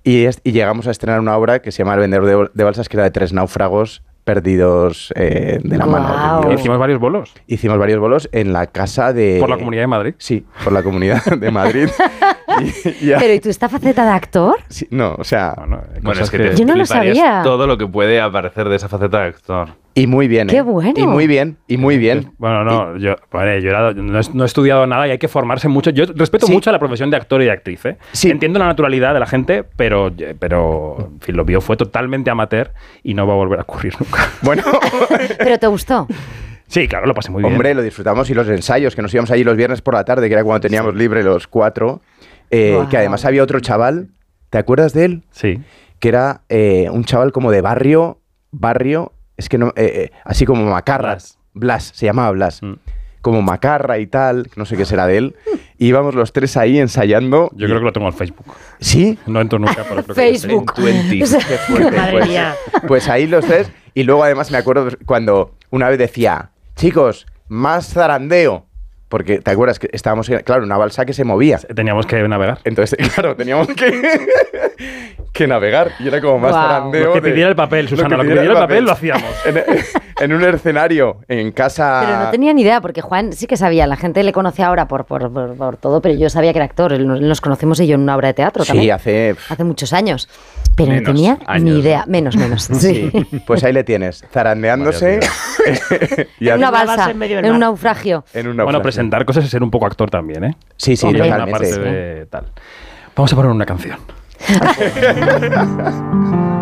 Y llegamos a estrenar una obra que se llama El vendedor de balsas, que era de 3 náufragos perdidos de la mano de Dios. Hicimos varios bolos. Hicimos varios bolos en la casa de... ¿Por la Comunidad de Madrid? Sí, por la Comunidad de Madrid. Pero ¿y tú esta faceta de actor? Sí, no, o sea... Bueno, es que te yo no lo fliparías sabía. todo lo que puede aparecer de esa faceta de actor. Y muy bien, ¡Qué bueno! Y muy bien, y muy bien. Bueno, no, yo no he estudiado nada y hay que formarse mucho. Yo respeto mucho a la profesión de actor y de actriz, ¿eh? Sí. Entiendo la naturalidad de la gente, pero en fin, lo mío fue totalmente amateur y no va a volver a ocurrir nunca. Bueno... ¿Pero te gustó? Sí, claro, lo pasé muy bien. Hombre, lo disfrutamos, y los ensayos, que nos íbamos allí los viernes por la tarde, que era cuando teníamos libre los 4, Wow. que además había otro chaval, ¿te acuerdas de él? Sí. Que era un chaval como de barrio, es que no, así como macarra. Blas, se llamaba Blas. Como macarra y tal, no sé qué será de él. Y íbamos los 3 ahí ensayando. Yo creo que lo tengo en Facebook. ¿Sí? No entro nunca, pero creo Facebook. que sí. O sea, Qué fuerte, madre pues. mía. Pues ahí los 3. Y luego además me acuerdo cuando una vez decía, chicos, más zarandeo. Porque, ¿te acuerdas? Que estábamos en, claro, una balsa que se movía. Teníamos que navegar. Entonces, claro, teníamos que navegar. Y era como más Wow. zarandeo. Lo que pidiera el papel, Susana, lo que pidiera el papel lo hacíamos. En un escenario, en casa... Pero no tenía ni idea, porque Juan sí que sabía. La gente le conoce ahora por todo, pero yo sabía que era actor. Nos conocemos y yo en una obra de teatro Sí, también. hace Muchos años. Pero Menos no tenía años, ni idea. ¿no? Menos. Sí. Pues ahí le tienes, zarandeándose. y En una hace- balsa, en un naufragio. en una Bueno, frase. presentar cosas es ser un poco actor también, ¿eh? Sí, sí, Hombre, totalmente. una parte de tal. Vamos a poner una canción.